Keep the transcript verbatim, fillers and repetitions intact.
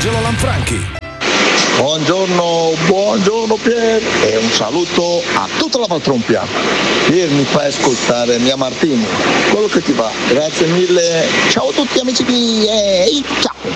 Angelo Lanfranchi. Buongiorno, buongiorno Pier e un saluto a tutta la patronpia. Pier, mi fai ascoltare Mia Martini, quello che ti va. Grazie mille, ciao a tutti amici miei, ciao.